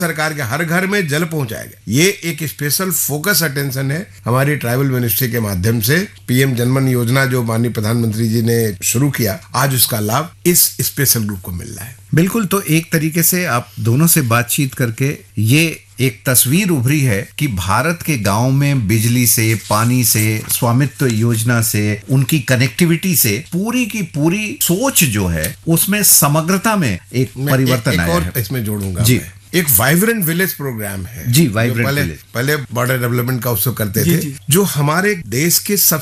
सरकार के हर घर में जल पहुंचाएगा। ये एक स्पेशल फोकस अटेंशन है हमारी ट्राइबल मिनिस्ट्री के माध्यम से। पीएम जनमन योजना जो माननीय प्रधानमंत्री जी ने शुरू किया, आज उसका लाभ इस स्पेशल ग्रुप को मिल रहा है। बिल्कुल। तो एक तरीके से आप दोनों से बातचीत करके ये एक तस्वीर उभरी है कि भारत के गांव में बिजली से, पानी से, स्वामित्व योजना से, उनकी कनेक्टिविटी से पूरी की पूरी सोच जो है उसमें समग्रता में एक परिवर्तन आया है। इसमें जोड़ूंगा जी। मैं। एक वाइब्रेंट विलेज प्रोग्राम है जी, वाइब्रेंट विलेज। पहले बॉर्डर डेवलपमेंट का उसको करते थे, जो हमारे देश के